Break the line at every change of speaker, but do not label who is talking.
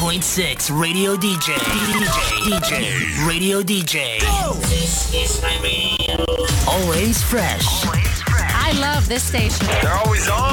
98.6 Radio DJ. Radio DJ. Go! This is my radio. Always fresh.
I love this station.
They're always on.